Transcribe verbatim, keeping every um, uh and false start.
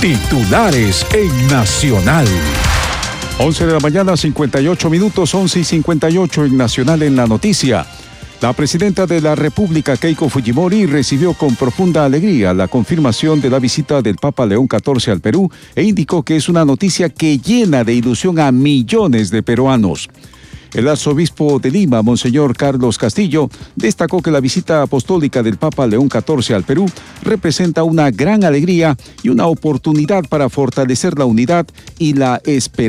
Titulares en Nacional. once de la mañana, cincuenta y ocho minutos, once y cincuenta y ocho en Nacional en la noticia. La presidenta de la República, Keiko Fujimori, recibió con profunda alegría la confirmación de la visita del Papa León catorce al Perú e indicó que es una noticia que llena de ilusión a millones de peruanos. El arzobispo de Lima, Monseñor Carlos Castillo, destacó que la visita apostólica del Papa León catorce al Perú representa una gran alegría y una oportunidad para fortalecer la unidad y la esperanza